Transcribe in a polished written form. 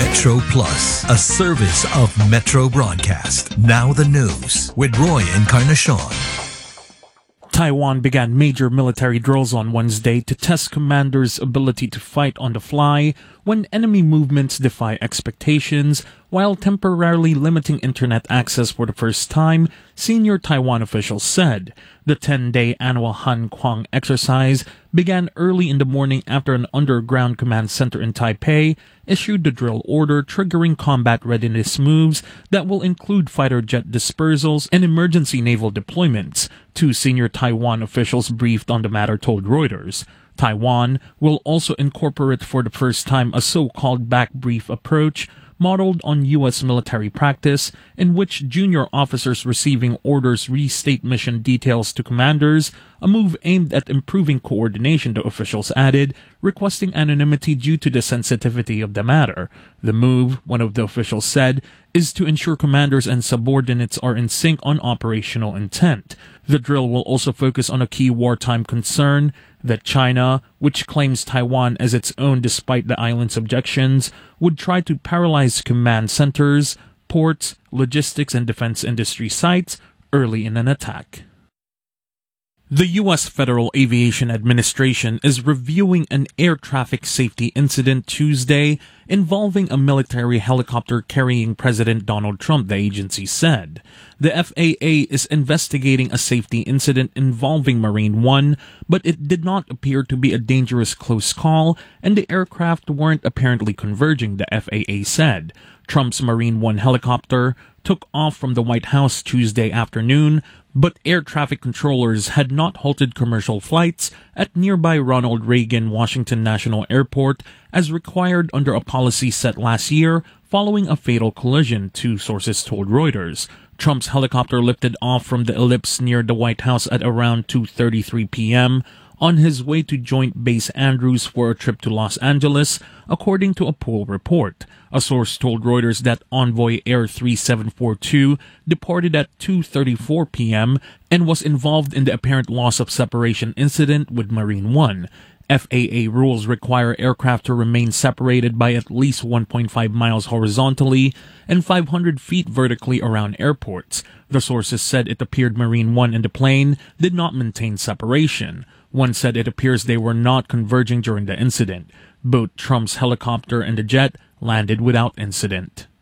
Metro Plus, a service of Metro Broadcast. Now the news with Roy Encarnacion. Taiwan began major military drills on Wednesday to test commanders' ability to fight on the fly when enemy movements defy expectations, while temporarily limiting internet access for the first time, senior Taiwan officials said. The 10-day annual Han Kuang exercise began early in the morning after an underground command center in Taipei issued the drill order triggering combat readiness moves that will include fighter jet dispersals and emergency naval deployments. Two senior Taiwan officials briefed on the matter told Reuters. Taiwan will also incorporate for the first time a so-called back brief approach modeled on U.S. military practice, in which junior officers receiving orders restate mission details to commanders, a move aimed at improving coordination, the officials added, requesting anonymity due to the sensitivity of the matter. The move, one of the officials said, is to ensure commanders and subordinates are in sync on operational intent. The drill will also focus on a key wartime concern, that China, which claims Taiwan as its own despite the island's objections, would try to paralyze command centers, ports, logistics, and defense industry sites early in an attack. The U.S. Federal Aviation Administration is reviewing an air traffic safety incident Tuesday involving a military helicopter carrying President Donald Trump, the agency said. The FAA is investigating a safety incident involving Marine One, but it did not appear to be a dangerous close call, and the aircraft weren't apparently converging, the FAA said. Trump's Marine One helicopter took off from the White House Tuesday afternoon, but air traffic controllers had not halted commercial flights at nearby Ronald Reagan Washington National Airport as required under a policy set last year following a fatal collision, two sources told Reuters. Trump's helicopter lifted off from the ellipse near the White House at around 2:33 p.m. on his way to Joint Base Andrews for a trip to Los Angeles, according to a pool report. A source told Reuters that Envoy Air 3742 departed at 2:34 p.m. and was involved in the apparent loss of separation incident with Marine One. FAA rules require aircraft to remain separated by at least 1.5 miles horizontally and 500 feet vertically around airports. The sources said it appeared Marine One and the plane did not maintain separation. One said it appears they were not converging during the incident. Both Trump's helicopter and the jet landed without incident.